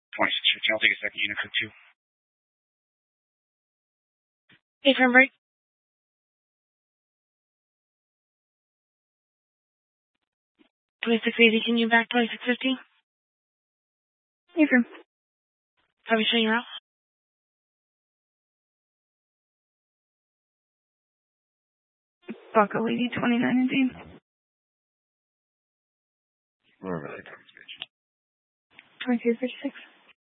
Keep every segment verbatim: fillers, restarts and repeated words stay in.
twenty-six fifteen, I'll take a second unit code two. Hey, firm break. twenty-six eighty, can you back twenty-six fifty? Hey, firm. Have you shown your route? Buckle Lady twenty-nine indeed. Where are they? Conversation. twenty-two fifty-six.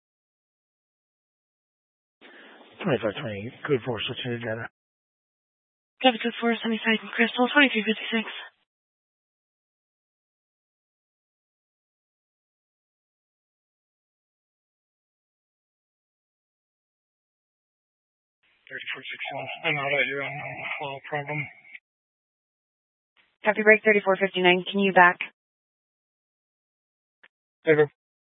twenty-five twenty, code four, switching to data. Copy code four, Sunnyside and Crystal, twenty-three fifty-six. thirty-four sixty-one, I'm out at you on the flow problem. Copy break thirty-four fifty-nine, can you back? Over.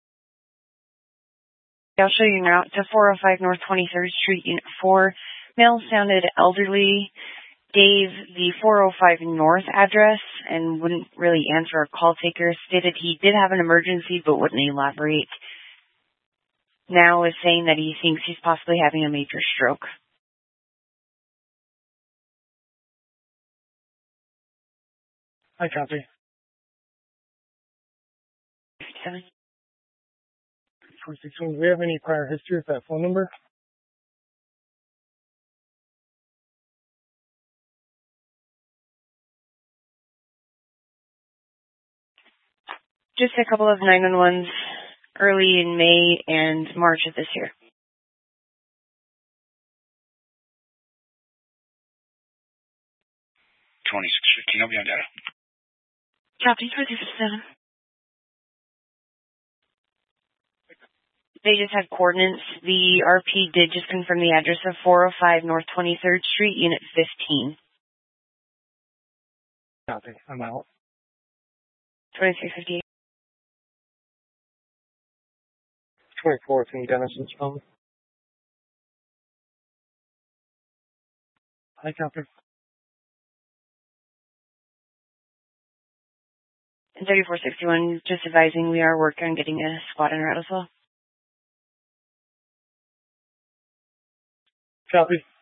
I'll show you now to four oh five North twenty-third Street, Unit four. Male sounded elderly, gave the four oh five North address and wouldn't really answer a call taker. Stated he did have an emergency but wouldn't elaborate. Now is saying that he thinks he's possibly having a major stroke. I copy. fifty-seven. four sixty-one, do we have any prior history with that phone number? Just a couple of nine one ones early in May and March of this year. twenty-six fifteen, I'll be on data. Copy, twenty-two fifty-seven. They just had coordinates. The R P did just confirm the address of four oh five North twenty-third Street, Unit fifteen. Copy, I'm out. twenty-three fifty-eight. twenty-four, can Dennison's phone? I copy. And thirty-four sixty-one, just advising we are working on getting a squad in route as well. Copy.